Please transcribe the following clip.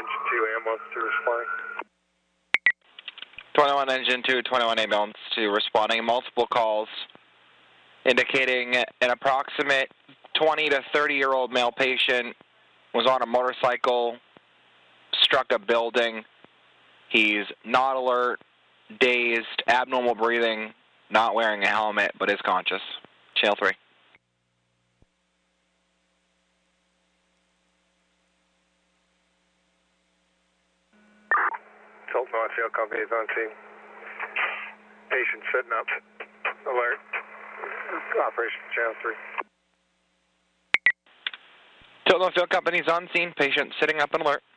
Engine 2 ambulance to responding. 21 Engine 2, 21 ambulance to responding. Multiple calls indicating an approximate 20 to 30-year-old male patient was on a motorcycle, struck a building. He's not alert, dazed, abnormal breathing, not wearing a helmet, but is conscious. Channel 3. Tilton Northfield Company is on scene. Patient sitting up. Alert. Operation Channel 3. Tilton Northfield Company is on scene. Patient sitting up and alert.